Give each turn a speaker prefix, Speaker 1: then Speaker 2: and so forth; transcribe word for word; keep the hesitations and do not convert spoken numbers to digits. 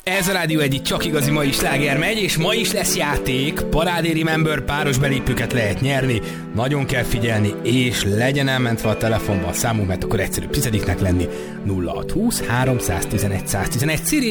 Speaker 1: Ez a Rádió egy csak igazi mai sláger megy, és ma is lesz játék. Parádé Remember páros belépőket lehet nyerni. Nagyon kell figyelni, és legyen elmentve a telefonba a számunk, mert akkor egyszerűbb tizediknek lenni. nulla hat húsz háromszáztizenegy száztizenegy. Ciri